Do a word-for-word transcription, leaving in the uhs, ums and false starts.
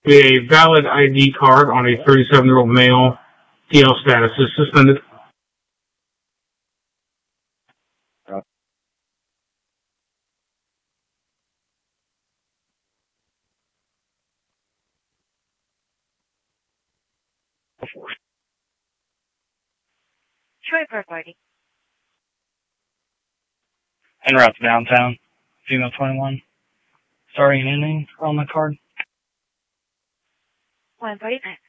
A valid I D card on a thirty-seven-year-old male. D L status is suspended. Troy Park Party. En route to downtown. Female twenty-one. Starting and ending on the card. one forty-five.